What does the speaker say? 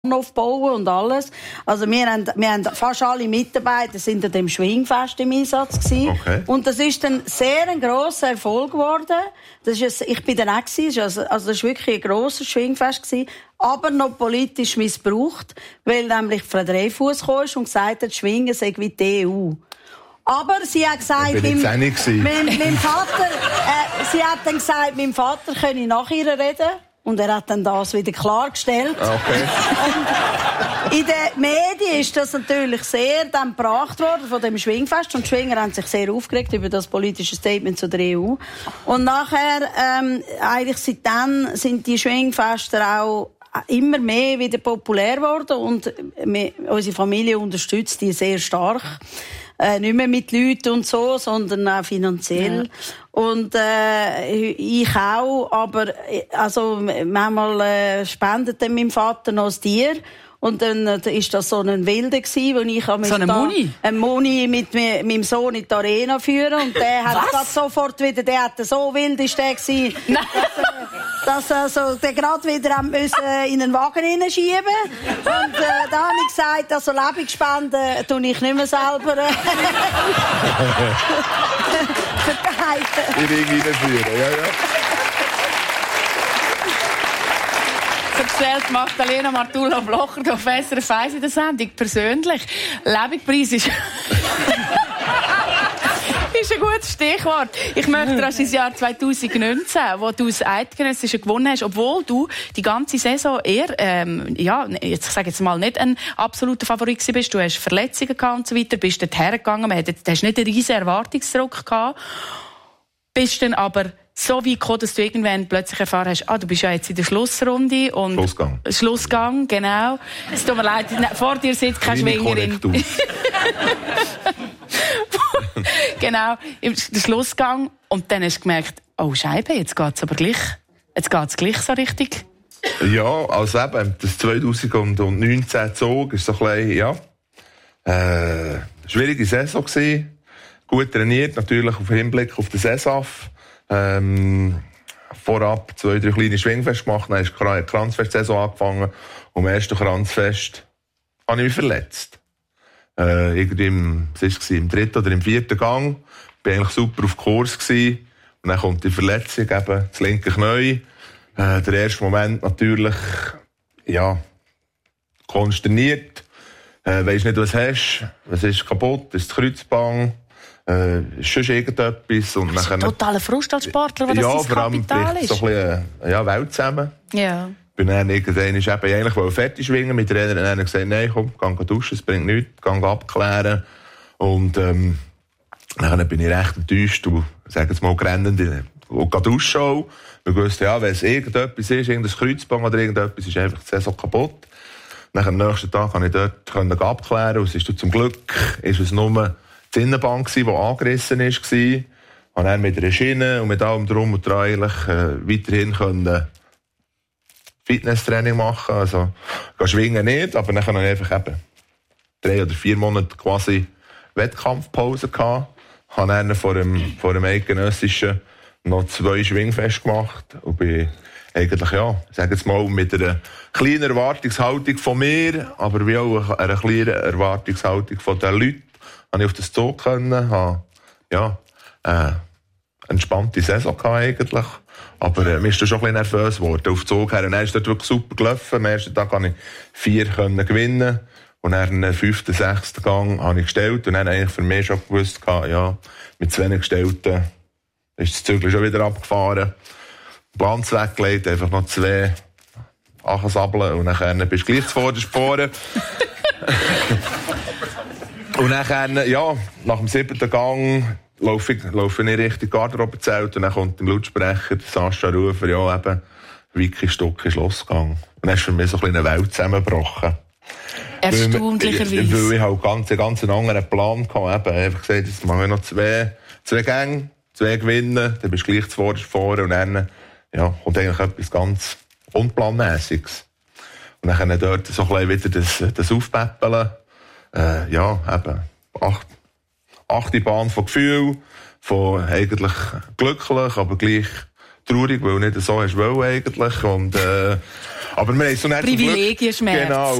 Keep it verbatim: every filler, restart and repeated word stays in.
aufbauen und alles. Also wir haben, wir haben fast alle Mitarbeiter sind an dem Schwingfest im Einsatz gewesen. Okay. Und das ist dann sehr ein grosser Erfolg geworden. Das ist, ich bin dann auch gewesen, also, also das ist wirklich ein grosses Schwingfest gewesen, aber noch politisch missbraucht, weil nämlich Frau Dreyfus kam und gesagt hat, Schwingen sei wie die E U. Aber sie hat gesagt, meinem, meinem, meinem Vater, äh, sie hat dann gesagt, meinem Vater könne nach ihr reden. Und er hat dann das wieder klargestellt. Okay. Und in den Medien ist das natürlich sehr dann gebracht worden von dem Schwingfest. Und die Schwinger haben sich sehr aufgeregt über das politische Statement zu der E U. Und nachher, ähm, eigentlich seitdem sind die Schwingfeste auch immer mehr wieder populär geworden. Und wir, unsere Familie unterstützt die sehr stark. Äh, nicht mehr mit Leuten und so, sondern auch finanziell. Ja. Und äh, ich auch, aber also manchmal äh, spendet dann mein Vater noch das Tier. Und dann äh, ist das so ein Wilder gsi, wo ich so eine Moni? Ein Moni mit mi, meinem Sohn in die Arena führen. Und der hat grad sofort wieder, der hat so wild ist der gsi, dass er so, der grad wieder haben müssen in einen Wagen hineinschieben. Und äh, da habe ich gesagt, also Lebensspenden tue ich nicht mehr selber äh, verteilen. In den Ring reinführen, ja, ja. Erzählt Magdalena Martula-Blocher auf S R F eins in der Sendung. Persönlich. Lebenspreis ist... ist ein gutes Stichwort. Ich möchte an das Jahr zwanzig neunzehn, wo du das Eidgenössische gewonnen hast, obwohl du die ganze Saison eher, ähm, ja, jetzt, ich sage jetzt mal, nicht ein absoluter Favorit bist. Du hast Verletzungen gehabt und so weiter, bist dort hergegangen, du hast nicht einen riesen Erwartungsdruck gehabt, bist dann aber so weit gekommen, dass du irgendwann plötzlich erfahren hast, ah, du bist ja jetzt in der Schlussrunde. Und Schlussgang. Schlussgang, genau. Es tut mir leid, vor dir sitzt keine Schwingerin. Genau, im Schlussgang. Und dann hast du gemerkt, oh Scheibe, jetzt geht's aber gleich, jetzt geht's gleich so richtig. Ja, also eben, das zwanzig neunzehn Zug ist so ein bisschen, ja, äh, schwierige Saison gewesen. Gut trainiert, natürlich auf Hinblick auf den Sesaf. Ähm, vorab zwei, drei kleine Schwingfeste gemacht, dann ist die Kranzfest-Saison angefangen. Und am ersten Kranzfest habe ich mich verletzt. Äh, irgendwie im, was ist es, im dritten oder im vierten Gang. Ich war eigentlich super auf Kurs gewesen. Und dann kommt die Verletzung, eben das linke Knie. Äh, der erste Moment natürlich, ja, konsterniert. Äh, weisst nicht, was du hast. Was ist kaputt? Ist das Kreuzband? Äh, ist schon irgendetwas. Und das ist ein totaler Frust als Sportler, weil ja, das dein Kapital ist. So ein bisschen, ja, Welt zusammen. Ja. Ich bin dann irgendwann ist eben eigentlich wollte fertig schwingen. Mit der Trainer hat gesagt, nein, komm, geh duschen, es bringt nichts, geh abklären. Und, ähm, dann bin ich recht enttäuscht und, sag jetzt mal, gerannt und geh duschen auch. Wir wussten, ja, wenn es irgendetwas ist, irgendein Kreuzband oder irgendetwas, ist einfach die Saison kaputt. Dann am nächsten Tag konnte ich dort können abklären und es ist zum Glück, ist es nur die Innenband, die angerissen war. Ich konnte dann mit einer Schiene und mit allem drum und dran eigentlich, äh, weiterhin können Fitnesstraining machen. Also, schwingen nicht, aber dann konnte ich einfach eben drei oder vier Monate quasi Wettkampfpause gehabt. Ich habe dann vor dem, vor dem Eidgenössischen noch zwei Schwingfeste gemacht und bin eigentlich, ja, ich sage jetzt mal, mit einer kleinen Erwartungshaltung von mir, aber wie auch einer kleinen Erwartungshaltung von den Leuten, habe ich auf das Zug können, habe, ja, äh, entspannte Saison gehabt eigentlich. Aber äh, mir ist da schon ein bisschen nervös geworden auf den Zug her. Und dann ist dort wirklich super gelaufen. Am ersten Tag konnte ich vier können gewinnen. Und dann den fünften, sechsten Gang habe ich gestellt. Und dann eigentlich für mich schon gewusst, ja, mit zwei Gestellten ist das Zügel schon wieder abgefahren. Glanz weggelegt, einfach noch zwei Achensabeln. Und dann bist du gleich zuvorderst vorne. Und dann, ja, nach dem siebten Gang laufe ich, laufe ich Richtung Garderobezelt und dann kommt im Lautsprecher Sascha Rufer, ja eben, Vicky Stuck ist losgegangen. Und dann ist für mich so ein eine Welt zusammengebrochen. Erstaunlicherweise. Weil, weil ich halt ganz, ganz einen anderen Plan hatte. Eben, einfach gesagt, jetzt machen wir noch zwei, zwei Gänge, zwei gewinnen, dann bist du gleich zuvorderst vorne und dann, ja, kommt eigentlich etwas ganz Unplanmäßiges. Und dann können dort so ein bisschen wieder das, das Aufpäppeln. Äh, ja, eben, acht, achte Bahn von Gefühl, von eigentlich glücklich, aber gleich traurig, weil nicht so hast wollen eigentlich. Und, äh, Aber wir haben so Privilegien-Schmerz. Genau,